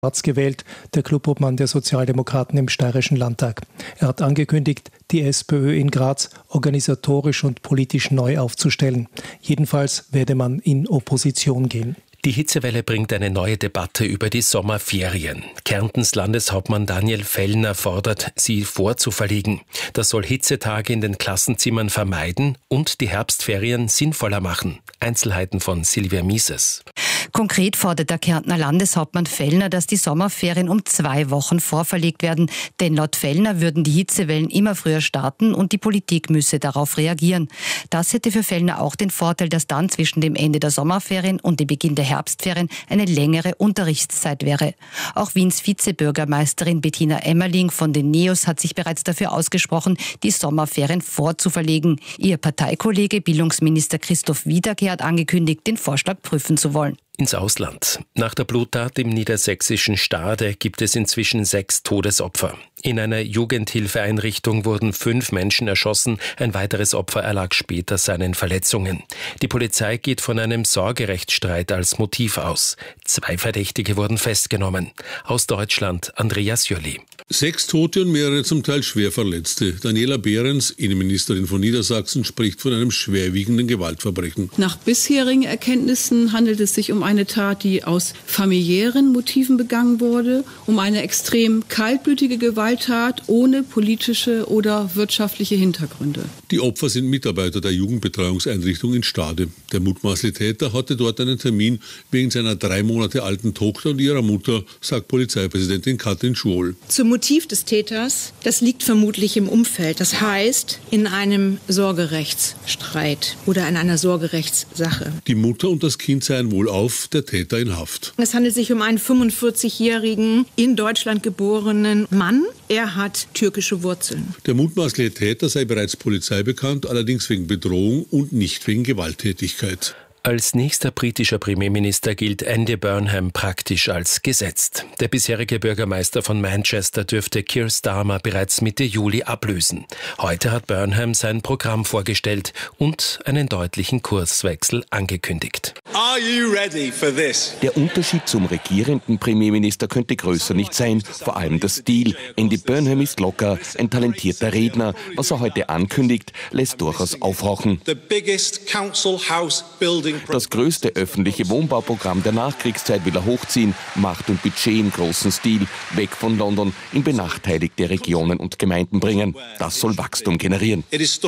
gewählt, der Clubobmann der Sozialdemokraten im Steirischen Landtag. Er hat angekündigt, die SPÖ in Graz organisatorisch und politisch neu aufzustellen. Jedenfalls werde man in Opposition gehen. Die Hitzewelle bringt eine neue Debatte über die Sommerferien. Kärntens Landeshauptmann Daniel Fellner fordert, sie vorzuverlegen. Das soll Hitzetage in den Klassenzimmern vermeiden und die Herbstferien sinnvoller machen. Einzelheiten von Silvia Mieses. Konkret fordert der Kärntner Landeshauptmann Fellner, dass die Sommerferien um 2 Wochen vorverlegt werden. Denn laut Fellner würden die Hitzewellen immer früher starten und die Politik müsse darauf reagieren. Das hätte für Fellner auch den Vorteil, dass dann zwischen dem Ende der Sommerferien und dem Beginn der Herbstferien eine längere Unterrichtszeit wäre. Auch Wiens Vizebürgermeisterin Bettina Emmerling von den NEOS hat sich bereits dafür ausgesprochen, die Sommerferien vorzuverlegen. Ihr Parteikollege Bildungsminister Christoph Wiederkehr hat angekündigt, den Vorschlag prüfen zu wollen. Ins Ausland. Nach der Bluttat im niedersächsischen Stade gibt es inzwischen 6 Todesopfer. In einer Jugendhilfeeinrichtung wurden 5 Menschen erschossen, ein weiteres Opfer erlag später seinen Verletzungen. Die Polizei geht von einem Sorgerechtsstreit als Motiv aus. 2 Verdächtige wurden festgenommen. Aus Deutschland Andreas Jölli. 6 Tote und mehrere zum Teil schwer Verletzte. Daniela Behrens, Innenministerin von Niedersachsen, spricht von einem schwerwiegenden Gewaltverbrechen. Nach bisherigen Erkenntnissen handelt es sich um eine Tat, die aus familiären Motiven begangen wurde, um eine extrem kaltblütige Gewalttat ohne politische oder wirtschaftliche Hintergründe. Die Opfer sind Mitarbeiter der Jugendbetreuungseinrichtung in Stade. Der mutmaßliche Täter hatte dort einen Termin wegen seiner 3 Monate alten Tochter und ihrer Mutter, sagt Polizeipräsidentin Katrin Schwohl. Zum Motiv des Täters, das liegt vermutlich im Umfeld. Das heißt, in einem Sorgerechtsstreit oder in einer Sorgerechtssache. Die Mutter und das Kind seien wohlauf, der Täter in Haft. Es handelt sich um einen 45-jährigen, in Deutschland geborenen Mann. Er hat türkische Wurzeln. Der mutmaßliche Täter sei bereits Polizei bekannt, allerdings wegen Bedrohung und nicht wegen Gewalttätigkeit. Als nächster britischer Premierminister gilt Andy Burnham praktisch als gesetzt. Der bisherige Bürgermeister von Manchester dürfte Keir Starmer bereits Mitte Juli ablösen. Heute hat Burnham sein Programm vorgestellt und einen deutlichen Kurswechsel angekündigt. Are you ready for this? Der Unterschied zum regierenden Premierminister könnte größer nicht sein, vor allem der Stil. Andy Burnham ist locker, ein talentierter Redner. Was er heute ankündigt, lässt durchaus aufhorchen. The biggest council house building. Das größte öffentliche Wohnbauprogramm der Nachkriegszeit will er hochziehen, Macht und Budget im großen Stil, weg von London, in benachteiligte Regionen und Gemeinden bringen. Das soll Wachstum generieren.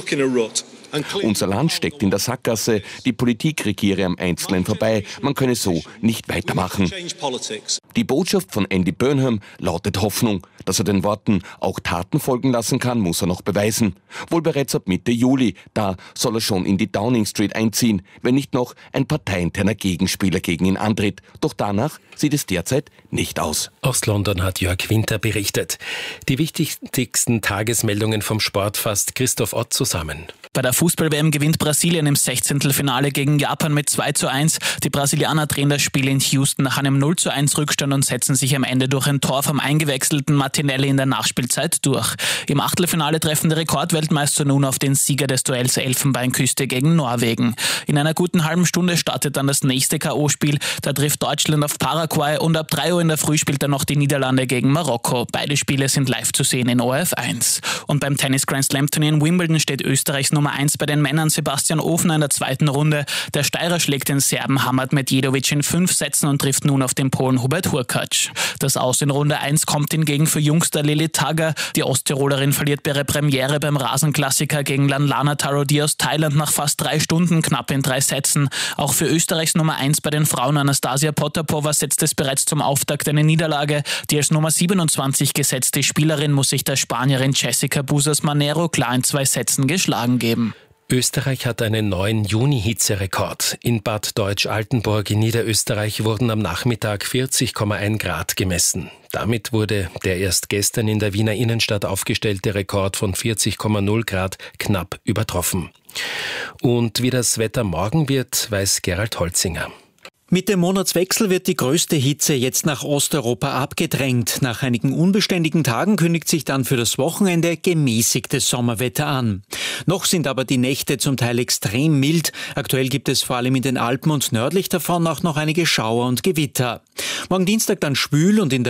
Unser Land steckt in der Sackgasse, die Politik regiere am Einzelnen vorbei, man könne so nicht weitermachen. Die Botschaft von Andy Burnham lautet Hoffnung. Dass er den Worten auch Taten folgen lassen kann, muss er noch beweisen. Wohl bereits ab Mitte Juli, da soll er schon in die Downing Street einziehen, wenn nicht noch ein parteiinterner Gegenspieler gegen ihn antritt. Doch danach sieht es derzeit nicht aus. Aus London hat Jörg Winter berichtet. Die wichtigsten Tagesmeldungen vom Sport fasst Christoph Ott zusammen. Bei der Fußball-WM gewinnt Brasilien im 16. Finale gegen Japan mit 2:1. Die Brasilianer drehen das Spiel in Houston nach einem 0:1 Rückstand und setzen sich am Ende durch ein Tor vom eingewechselten Martinelli in der Nachspielzeit durch. Im Achtelfinale treffen die Rekordweltmeister nun auf den Sieger des Duells Elfenbeinküste gegen Norwegen. In einer guten halben Stunde startet dann das nächste K.O.-Spiel. Da trifft Deutschland auf Paraguay und ab 3 Uhr in der Früh spielt dann noch die Niederlande gegen Marokko. Beide Spiele sind live zu sehen in ORF1. Und beim Tennis-Grand-Slam-Turnier in Wimbledon steht Österreichs Nummer 1 bei den Männern Sebastian Ofner in der 2. Runde. Der Steirer schlägt den Serben Hamad Medjedovic in 5 Sätzen und trifft nun auf den Polen Hubert Hurkacz. Das Aus in Runde 1 kommt hingegen für Jungster Lili Tagger. Die Osttirolerin verliert bei ihrer Premiere beim Rasenklassiker gegen Lanlana Tarodi aus Thailand nach fast 3 Stunden, knapp in 3 Sätzen. Auch für Österreichs Nummer 1 bei den Frauen Anastasia Potapova setzt es bereits zum Auftakt eine Niederlage. Die als Nummer 27 gesetzte Spielerin muss sich der Spanierin Jessica Busas Manero klar in 2 Sätzen geschlagen geben. Österreich hat einen neuen Juni-Hitzerekord. In Bad Deutsch-Altenburg in Niederösterreich wurden am Nachmittag 40,1 Grad gemessen. Damit wurde der erst gestern in der Wiener Innenstadt aufgestellte Rekord von 40,0 Grad knapp übertroffen. Und wie das Wetter morgen wird, weiß Gerald Holzinger. Mit dem Monatswechsel wird die größte Hitze jetzt nach Osteuropa abgedrängt. Nach einigen unbeständigen Tagen kündigt sich dann für das Wochenende gemäßigtes Sommerwetter an. Noch sind aber die Nächte zum Teil extrem mild. Aktuell gibt es vor allem in den Alpen und nördlich davon auch noch einige Schauer und Gewitter. Morgen Dienstag dann schwül und in der